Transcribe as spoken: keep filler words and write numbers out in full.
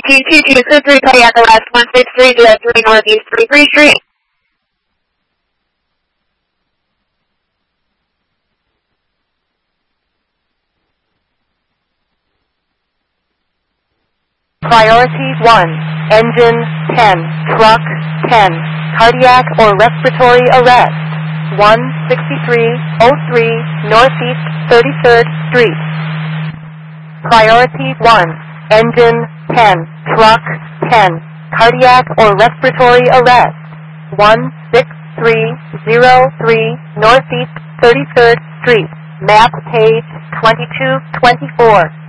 two two two two three cardiac arrest one six three zero three Northeast three three Street. Priority one, engine ten, truck ten, cardiac or respiratory arrest, one sixty-three oh three Northeast thirty-third Street. Priority one, engine ten, truck ten, cardiac or respiratory arrest, one six three oh three Northeast thirty-third Street, map page twenty-two twenty-four.